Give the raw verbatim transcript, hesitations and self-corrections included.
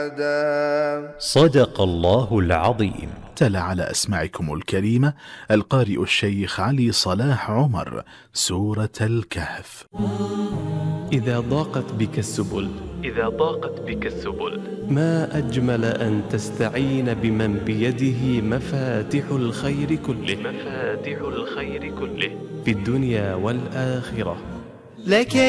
صدق الله العظيم. تلا على أسماعكم الكريمة القارئ الشيخ علي صلاح عمر سورة الكهف. إذا ضاقت بك السبل إذا ضاقت بك السبل ما أجمل أن تستعين بمن بيده مفاتح الخير كله مفاتح الخير كله في الدنيا والآخرة. لك